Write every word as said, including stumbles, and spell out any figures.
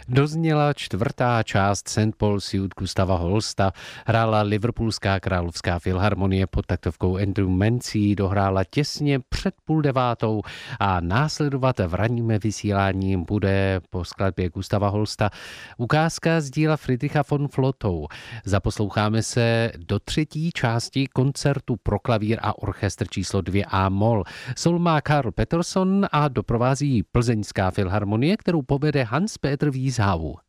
Dozněla čtvrtá část Saint Paul Suite Gustava Holsta, hrála Liverpoolská královská filharmonie pod taktovkou Andrew Mancy, dohrála těsně před půl devátou a následovat v ranním vysílání bude po skladbě Gustava Holsta ukázka z díla Friedricha von Flotow. Zaposloucháme se do třetí části koncertu pro klavír a orchestr číslo dvě A moll. Sol má Karl Pettersson a doprovází Plzeňská filharmonie, kterou povede Hans-Peter Wieshau.